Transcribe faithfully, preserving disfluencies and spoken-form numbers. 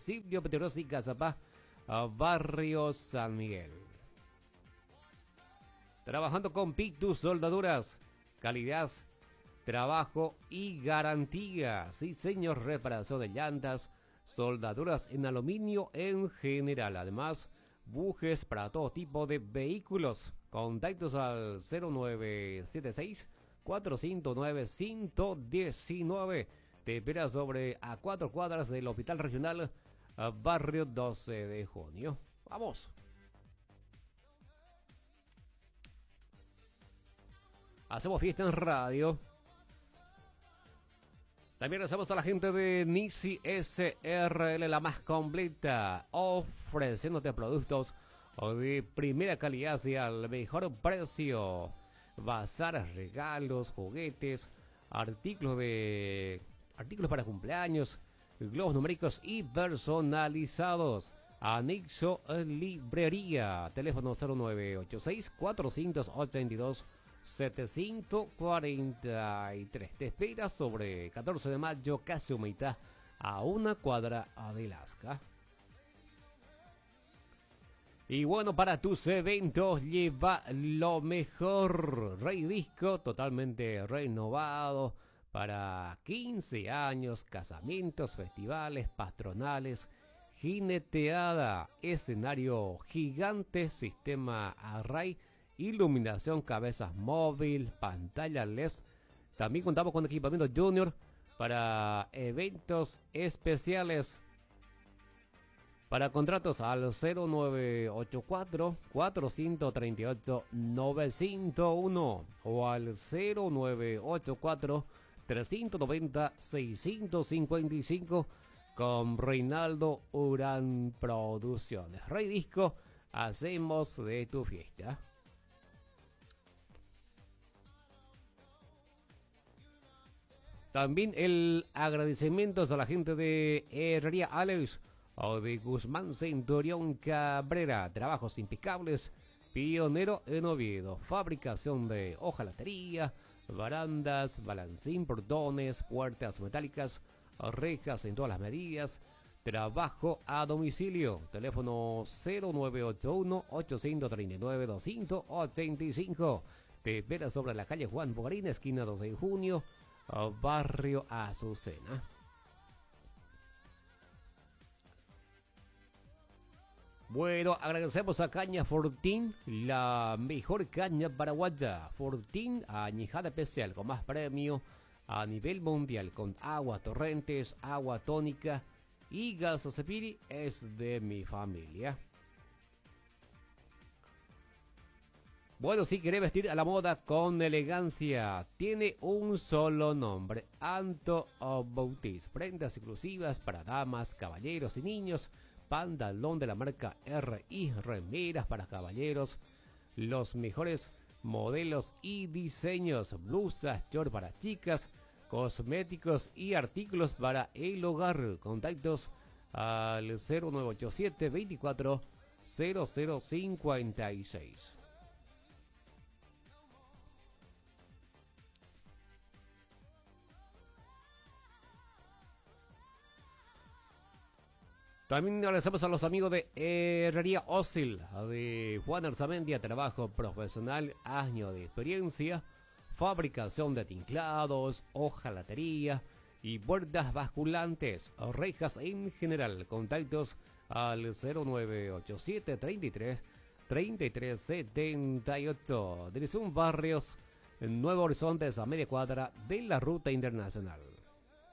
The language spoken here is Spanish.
municipio Petrosi, Cazapá, barrio San Miguel. Trabajando con Pictus Soldaduras, calidad, trabajo y garantía. Sí, señor, reparación de llantas, soldaduras en aluminio en general. Además, bujes para todo tipo de vehículos. Contactos al cero nueve siete seis, cuatro cero nueve, uno uno nueve. Te espera sobre a cuatro cuadras del Hospital Regional, barrio doce de junio. Vamos. Hacemos fiesta en radio. También agradecemos a la gente de Nisi S R L, la más completa, ofreciéndote productos de primera calidad y al mejor precio. Bazar, regalos, juguetes, artículos de artículos para cumpleaños, globos numéricos y personalizados. Anexo Librería, teléfono cero nueve ocho seis, cuatro ocho dos, setecientos cuarenta y tres. Te espera sobre catorce de mayo, casi Humaitá, a una cuadra de Lasca. Y bueno, para tus eventos lleva lo mejor. Rey Disco totalmente renovado para quince años, casamientos, festivales, patronales, jineteada, escenario gigante, sistema array, iluminación, cabezas móvil, pantalla L E D. También contamos con equipamiento junior para eventos especiales. Para contratos al cero nueve ocho cuatro, cuatro tres ocho, nueve cero uno o al cero nueve ocho cuatro, tres nueve cero, seis cinco cinco con Reinaldo Urán Producciones. Rey Disco, hacemos de tu fiesta. También el agradecimiento a la gente de Herrería Alex o de Guzmán Centurión Cabrera. Trabajos impecables, pionero en Oviedo. Fabricación de hojalatería, barandas, balancín, portones, puertas metálicas, rejas en todas las medidas. Trabajo a domicilio. Teléfono cero nueve ocho uno, ocho tres nueve, dos ocho cinco. Te espera sobre la calle Juan Bogarín, esquina doce de junio, barrio Azucena. Bueno, agradecemos a Caña Fortín, la mejor caña paraguaya. Fortín, añejada especial con más premio a nivel mundial, con agua torrentes, agua tónica y Gasosepiri, es de mi familia. Bueno, si querés vestir a la moda con elegancia, tiene un solo nombre: Anto Bautis. Prendas exclusivas para damas, caballeros y niños. Pantalón de la marca R I, remeras para caballeros, los mejores modelos y diseños, blusas, short para chicas, cosméticos y artículos para el hogar. Contactos al cero nueve ocho siete, veinticuatro, cero cero cincuenta y seis. También agradecemos a los amigos de Herrería Ósil, de Juan Arzamendia, trabajo profesional, años de experiencia, fabricación de tinclados, hojalatería y puertas basculantes, rejas en general. Contactos al cero nueve ocho siete, treinta y tres, treinta y tres setenta y ocho. Dirección Barrios, Nuevo Horizontes, a media cuadra de la ruta internacional.